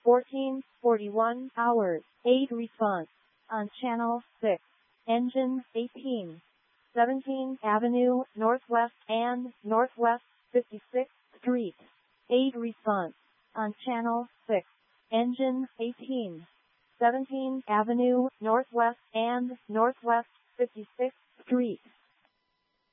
14:41 hours. 8 response. On channel 6. Engine 18. 17th Avenue, Northwest and Northwest 56th Street. 8 response. On channel 6. Engine 18. 17th Avenue, Northwest and Northwest 56th Street.